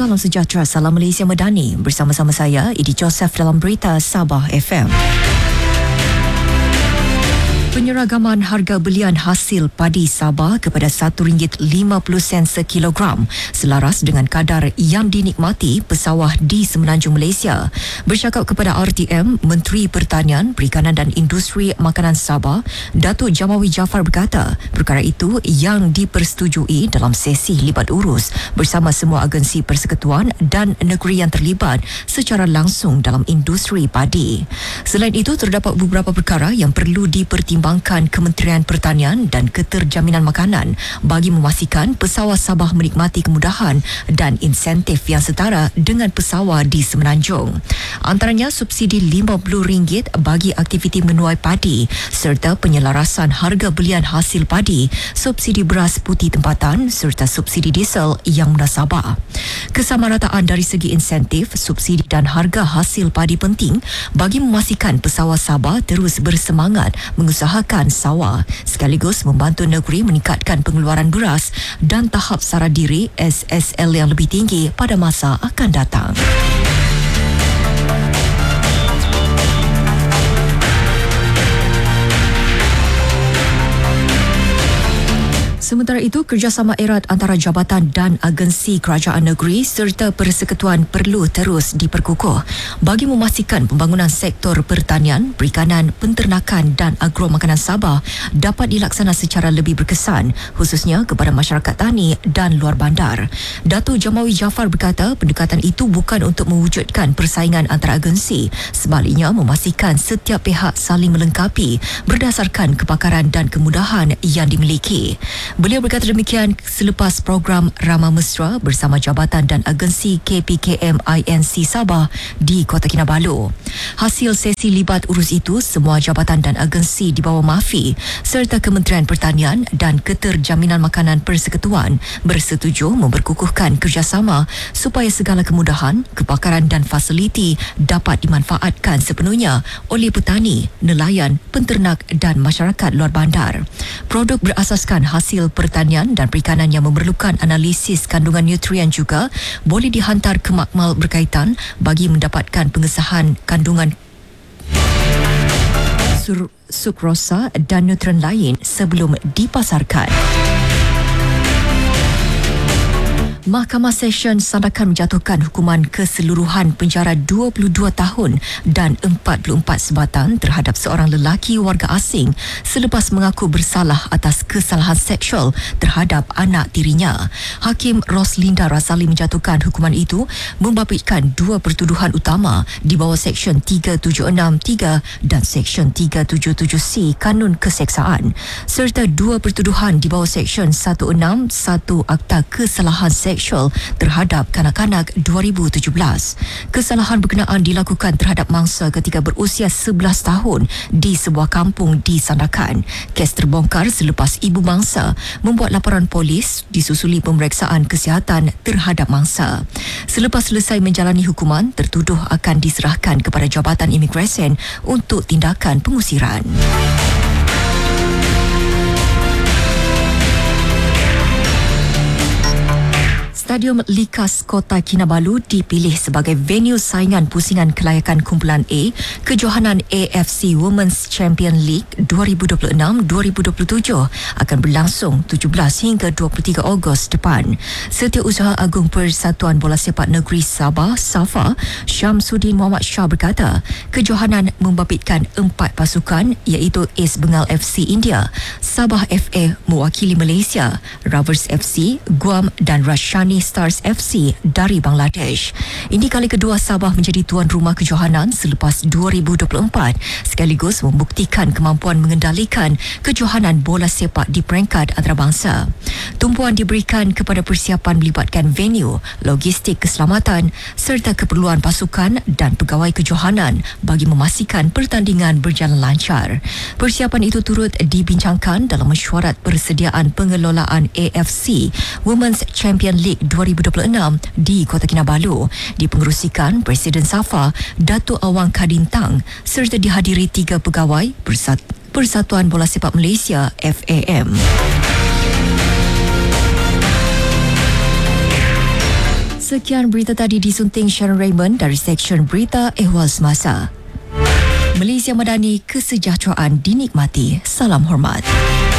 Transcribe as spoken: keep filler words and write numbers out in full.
Salam sejahtera, salam Malaysia Medani. Bersama-sama saya, Idi Joseph dalam Berita Sabah F M. Penyeragaman harga belian hasil padi Sabah kepada satu ringgit lima puluh sen sekilogram selaras dengan kadar yang dinikmati pesawah di Semenanjung Malaysia. Bercakap kepada R T M, Menteri Pertanian, Perikanan dan Industri Makanan Sabah, Datuk Jamawi Jaafar berkata, perkara itu yang dipersetujui dalam sesi libat urus bersama semua agensi persekutuan dan negeri yang terlibat secara langsung dalam industri padi. Selain itu, terdapat beberapa perkara yang perlu dipertimbangkan Kementerian Pertanian dan Keterjaminan Makanan bagi memastikan pesawah Sabah menikmati kemudahan dan insentif yang setara dengan pesawah di Semenanjung. Antaranya subsidi lima puluh ringgit bagi aktiviti menuai padi serta penyelarasan harga belian hasil padi, subsidi beras putih tempatan serta subsidi diesel yang munasabah. Kesamarataan dari segi insentif, subsidi dan harga hasil padi penting bagi memastikan pesawah Sabah terus bersemangat mengusahakan sawah sekaligus membantu negeri meningkatkan pengeluaran beras dan tahap sara diri S S L yang lebih tinggi pada masa akan datang. Sementara itu, kerjasama erat antara jabatan dan agensi kerajaan negeri serta persekutuan perlu terus diperkukuh bagi memastikan pembangunan sektor pertanian, perikanan, penternakan dan agro makanan Sabah dapat dilaksana secara lebih berkesan, khususnya kepada masyarakat tani dan luar bandar. Datuk Jamawi Jaafar berkata, pendekatan itu bukan untuk mewujudkan persaingan antara agensi, sebaliknya memastikan setiap pihak saling melengkapi berdasarkan kepakaran dan kemudahan yang dimiliki. Beliau berkata demikian selepas program Ramah Mesra bersama jabatan dan agensi K P K M I N C Sabah di Kota Kinabalu. Hasil sesi libat urus itu, semua jabatan dan agensi di bawah M A F I serta Kementerian Pertanian dan Keterjaminan Makanan Persekutuan bersetuju memperkukuhkan kerjasama supaya segala kemudahan, kepakaran dan fasiliti dapat dimanfaatkan sepenuhnya oleh petani, nelayan, penternak dan masyarakat luar bandar. Produk berasaskan hasil pertanian dan perikanan yang memerlukan analisis kandungan nutrien juga boleh dihantar ke makmal berkaitan bagi mendapatkan pengesahan kandungan sur- sukrosa dan nutrien lain sebelum dipasarkan. Mahkamah Session Sandakan menjatuhkan hukuman keseluruhan penjara dua puluh dua tahun dan empat puluh empat sebatan terhadap seorang lelaki warga asing selepas mengaku bersalah atas kesalahan seksual terhadap anak tirinya. Hakim Roslinda Razali menjatuhkan hukuman itu membabitkan dua pertuduhan utama di bawah Seksyen tiga tujuh enam tiga dan Seksyen tiga tujuh tujuh C Kanun Keseksaan serta dua pertuduhan di bawah Seksyen seratus enam puluh satu Akta Kesalahan Seksual seksual terhadap kanak-kanak dua ribu tujuh belas. Kesalahan berkenaan dilakukan terhadap mangsa ketika berusia sebelas tahun di sebuah kampung di Sandakan. Kes terbongkar selepas ibu mangsa membuat laporan polis disusuli pemeriksaan kesihatan terhadap mangsa. Selepas selesai menjalani hukuman, tertuduh akan diserahkan kepada Jabatan Imigresen untuk tindakan pengusiran. Stadium Likas Kota Kinabalu dipilih sebagai venue saingan pusingan kelayakan kumpulan A kejohanan A F C Women's Champion League dua ribu dua puluh enam dua ribu dua puluh tujuh akan berlangsung tujuh belas hingga dua puluh tiga Ogos depan. Setiausaha Agung Persatuan Bola Sepak Negeri Sabah, SAFA, Syamsuddin Muhammad Shah berkata, kejohanan membabitkan empat pasukan iaitu Ais Bengal F C India, Sabah F A mewakili Malaysia, Rovers F C, Guam dan Rashani Stars F C dari Bangladesh. Ini kali kedua Sabah menjadi tuan rumah kejohanan selepas dua ribu dua puluh empat, sekaligus membuktikan kemampuan mengendalikan kejohanan bola sepak di peringkat antarabangsa. Tumpuan diberikan kepada persiapan melibatkan venue, logistik keselamatan serta keperluan pasukan dan pegawai kejohanan bagi memastikan pertandingan berjalan lancar. Persiapan itu turut dibincangkan dalam mesyuarat persediaan pengelolaan A F C Women's Champion League dua ribu dua puluh enam di Kota Kinabalu dipengerusikan Presiden SAFA Datuk Awang Kadintang serta dihadiri tiga pegawai Persat- Persatuan Bola Sepak Malaysia F A M. Sekian berita tadi disunting Sharon Raymond dari Seksyen Berita Ehwal Semasa. Malaysia Madani, kesejahteraan dinikmati. Salam hormat.